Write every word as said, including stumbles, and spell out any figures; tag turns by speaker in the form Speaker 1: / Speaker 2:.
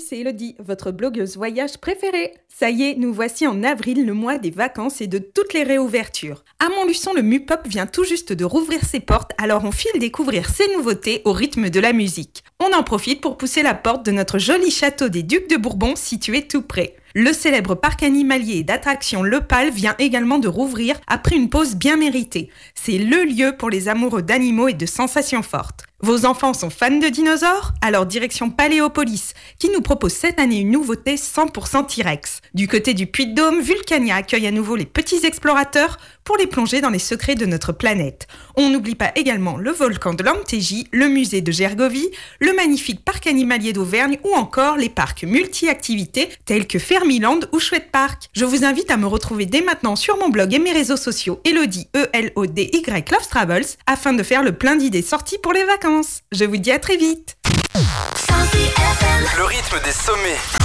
Speaker 1: c'est Elodie, votre blogueuse voyage préférée. Ça y est, nous voici en avril, le mois des vacances et de toutes les réouvertures. À Montluçon, le Mupop vient tout juste de rouvrir ses portes, alors on file découvrir ses nouveautés au rythme de la musique. On en profite pour pousser la porte de notre joli château des Ducs de Bourbon situé tout près. Le célèbre parc animalier et d'attractions Le Pal vient également de rouvrir après une pause bien méritée. C'est le lieu pour les amoureux d'animaux et de sensations fortes. Vos enfants sont fans de dinosaures ? Alors direction Paléopolis, qui nous propose cette année une nouveauté cent pour cent T-Rex. Du côté du Puy-de-Dôme, Vulcania accueille à nouveau les petits explorateurs pour les plonger dans les secrets de notre planète. On n'oublie pas également le volcan de l'Antégie, le musée de Gergovie, le magnifique parc animalier d'Auvergne ou encore les parcs multi-activités tels que Fermiland ou Chouette Park. Je vous invite à me retrouver dès maintenant sur mon blog et mes réseaux sociaux Elodie, E L O D Y Loves Travels, afin de faire le plein d'idées sorties pour les vacances. Je vous dis à très vite.
Speaker 2: Le rythme des sommets.